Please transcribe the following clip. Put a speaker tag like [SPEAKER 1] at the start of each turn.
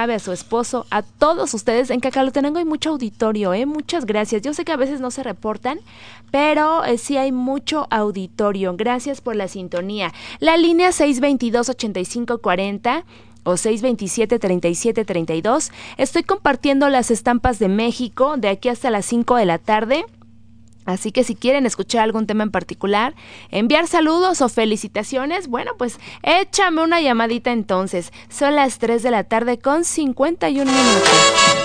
[SPEAKER 1] Chave, a su esposo, a todos ustedes. En Cacalotenango hay mucho auditorio, muchas gracias. Yo sé que a veces no se reportan, pero sí hay mucho auditorio. Gracias por la sintonía. La línea 622-8540 o 627-3732. Estoy compartiendo las estampas de México de aquí hasta las 5 de la tarde. Así que si quieren escuchar algún tema en particular, enviar saludos o felicitaciones, bueno, pues échame una llamadita entonces. Son las 3 de la tarde con 51 minutos.